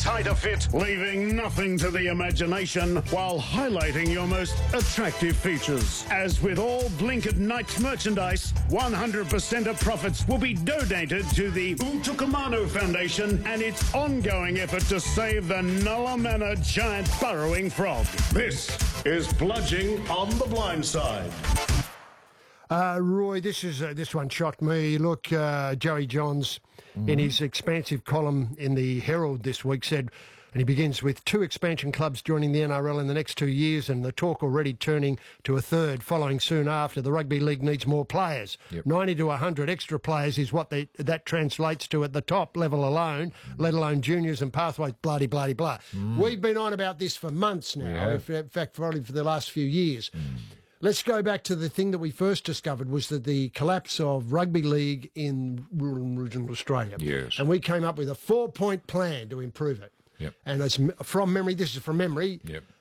tighter fit, leaving nothing to the imagination while highlighting your most attractive features. As with all Blinket Nights merchandise, 100% of profits will be donated to the Utukamano Foundation and its ongoing effort to save the Nulla Manor giant burrowing frog. This is Bludging on the Blind Side. Roy, this one shocked me. Look, Joey Johns, in his expansive column in the Herald this week, said, and he begins with 2 expansion clubs joining the NRL in the next 2 years, and the talk already turning to a third following soon after. The rugby league needs more players. 90 to 100 extra players is what that translates to at the top level alone, let alone juniors and pathways, bloody, bloody, blah. We've been on about this for months now, in fact, probably for the last few years. Let's go back to the thing that we first discovered was that the collapse of rugby league in rural and regional Australia. Yes. And we came up with a 4-point plan to improve it. And it's from memory, this is from memory.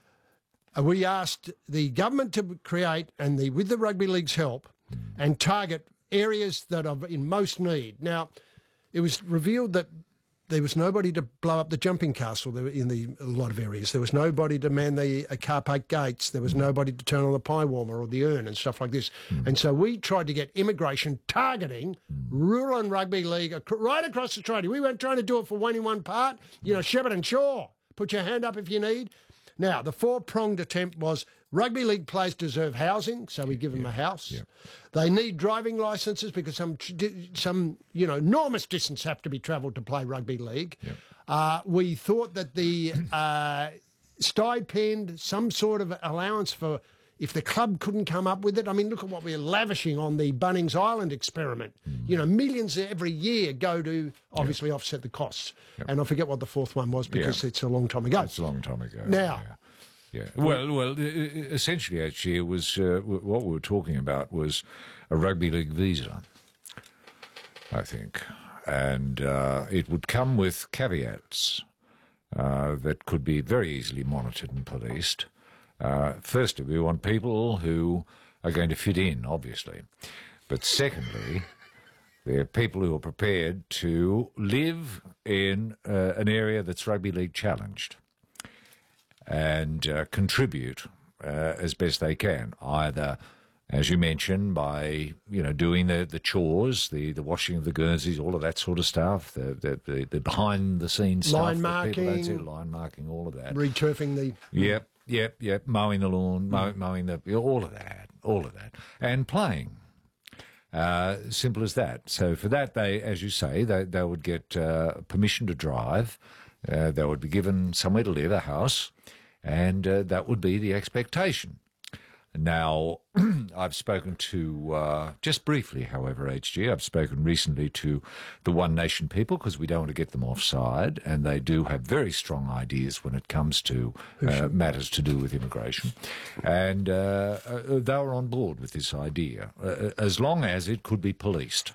We asked the government to create, and with the rugby league's help, and target areas that are in most need. Now, it was revealed that there was nobody to blow up the jumping castle in a lot of areas. There was nobody to man the car park gates. There was nobody to turn on the pie warmer or the urn and stuff like this. And so we tried to get immigration targeting rural and rugby league right across Australia. We weren't trying to do it for one in one part. You know, Shepparton, sure. Put your hand up if you need. Now, the 4-pronged attempt was rugby league players deserve housing, so we give them a house. They need driving licences because some enormous distance have to be travelled to play rugby league. We thought that the stipend, some sort of allowance for if the club couldn't come up with it. I mean, look at what we're lavishing on the Bunnings Island experiment. You know, millions every year go to obviously offset the costs. And I forget what the 4th one was because it's a long time ago. It's a long time ago. Now... Well, essentially, actually, it was what we were talking about was a rugby league visa, I think, and it would come with caveats that could be very easily monitored and policed. Firstly, we want people who are going to fit in, obviously, but secondly, they're people who are prepared to live in an area that's rugby league challenged and contribute as best they can, either, as you mentioned, by doing the chores, the washing of the Guernseys, all of that sort of stuff, the behind the scenes stuff, line marking, line marking, all of that, returfing the yep, mowing the lawn, mowing all of that, and playing. Simple as that. So for that, they, as you say, they would get permission to drive. They would be given somewhere to live, a house, and that would be the expectation. Now, I've spoken to, just briefly, however, HG, I've spoken recently to the One Nation people because we don't want to get them offside, and they do have very strong ideas when it comes to matters to do with immigration. And they were on board with this idea, as long as it could be policed.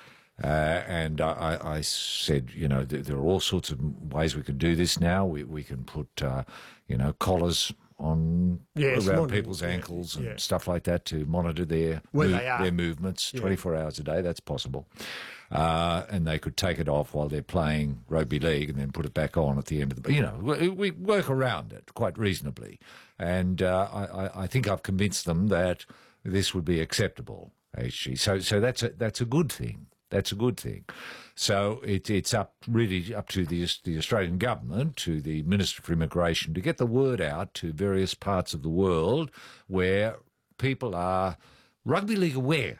And I said, there are all sorts of ways we can do this now. We can put, collars on around people's ankles and stuff like that to monitor their movements 24 hours a day. That's possible. And they could take it off while they're playing rugby league and then put it back on at the end of the... we work around it quite reasonably. And I think I've convinced them that this would be acceptable, HG. So that's a good thing. That's a good thing. So it's really up to the Australian government, to the Minister for Immigration, to get the word out to various parts of the world where people are rugby league aware.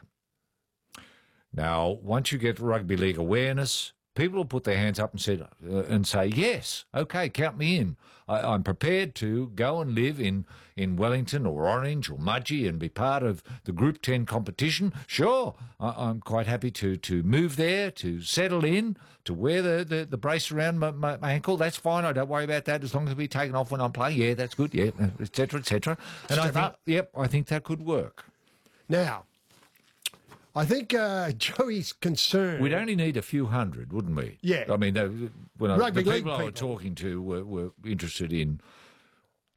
Now, once you get rugby league awareness, people will put their hands up and say, yes, okay, count me in. I'm prepared to go and live in Wellington or Orange or Mudgee and be part of the Group 10 competition. Sure, I'm quite happy to move there, to settle in, to wear the brace around my ankle. That's fine. I don't worry about that as long as it be taken off when I'm playing. Yeah, that's good. Yeah, et cetera, et cetera. And I think that could work. Now, I think Joey's concern... We'd only need a few hundred, wouldn't we? Yeah. I mean, the people I were talking to were interested in